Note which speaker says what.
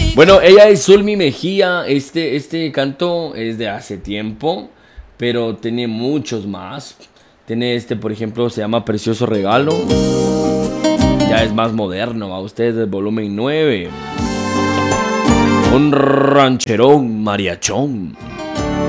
Speaker 1: Bueno, ella es Zulmi Mejía. Este canto es de hace tiempo, pero tiene muchos más. Tiene por ejemplo, se llama Precioso Regalo. Ya es más moderno, a ustedes del volumen 9. Un rancherón mariachón.